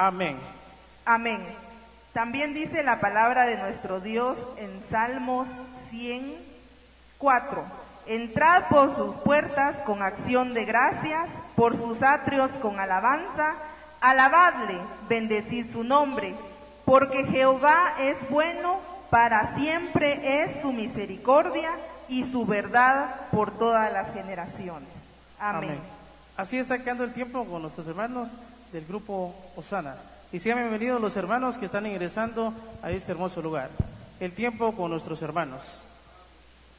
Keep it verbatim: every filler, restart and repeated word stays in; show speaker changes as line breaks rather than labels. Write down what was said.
Amén.
Amén. También dice la palabra de nuestro Dios en Salmos cien cuatro. Entrad por sus puertas con acción de gracias, por sus atrios con alabanza, alabadle, bendecid su nombre, porque Jehová es bueno, para siempre es su misericordia y su verdad por todas las generaciones. Amén.
Amén. Así está quedando el tiempo con nuestros hermanos del grupo Osana. Y sean bienvenidos los hermanos que están ingresando a este hermoso lugar. El tiempo con nuestros hermanos.